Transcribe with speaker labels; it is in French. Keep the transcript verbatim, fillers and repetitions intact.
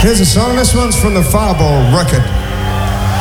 Speaker 1: Here's a song. This one's from the Fireball record.